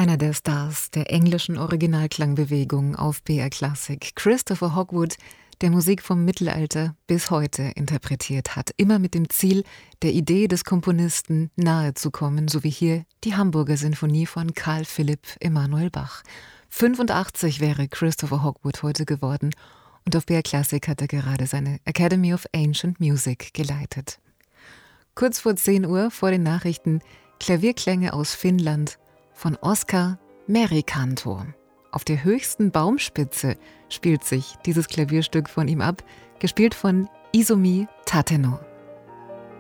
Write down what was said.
Einer der Stars der englischen Originalklangbewegung auf BR Classic, Christopher Hogwood, der Musik vom Mittelalter bis heute interpretiert hat, immer mit dem Ziel, der Idee des Komponisten nahe zu kommen, so wie hier die Hamburger Sinfonie von Carl Philipp Emanuel Bach. 85 wäre Christopher Hogwood heute geworden und auf BR Classic hat er gerade seine Academy of Ancient Music geleitet. Kurz vor 10 Uhr vor den Nachrichten Klavierklänge aus Finnland von Oskar Merikanto. Auf der höchsten Baumspitze spielt sich dieses Klavierstück von ihm ab, gespielt von Izumi Tateno.